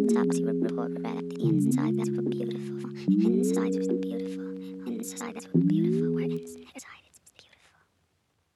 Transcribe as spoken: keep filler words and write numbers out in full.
Autopsy report read the insides were beautiful. Insides was beautiful. Insides were